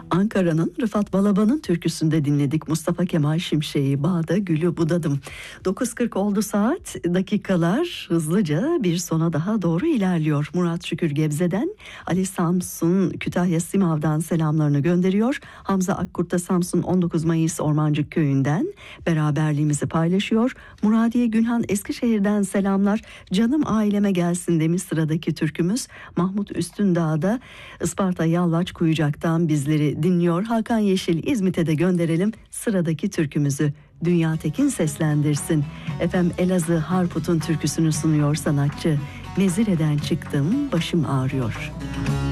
Ankara'nın Rıfat Balaban'ın türküsünde dinledik. Mustafa Kemal Şimşek'i Bağda Gülü Budadım. 9.40 oldu saat. Dakikalar hızlıca bir sona daha doğru ilerliyor. Murat Şükür Gebze'den, Ali Samsun Kütahya Simav'dan selamlarını gönderiyor. Hamza Akkurt da Samsun 19 Mayıs Ormancık Köyü'nden beraberliğimizi paylaşıyor. Muradiye Günhan Eskişehir'den selamlar. Canım aileme gelsin demiş sıradaki türkümüz. Mahmut Üstündağ'da Isparta Yalvaç Kuyucak'tan bizleri dinliyor. Hakan Yeşil İzmit'e de gönderelim sıradaki türkümüzü. Dünya Tekin seslendirsin. Efendim Elazığ Harput'un türküsünü sunuyor sanatçı. Mezire'den çıktım başım ağrıyor.